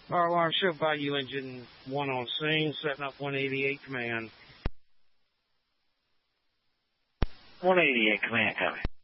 Fire alarm show by you, engine 1 on scene, setting up 188 command. 188 command, copy.